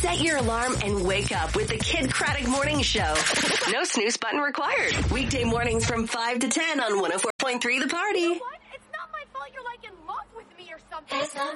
Set your alarm and wake up with the Kid Craddock Morning Show. No snooze button required. Weekday mornings from 5 to 10 on 104.3 The Party. You know what? It's not my fault you're like in love with me or something.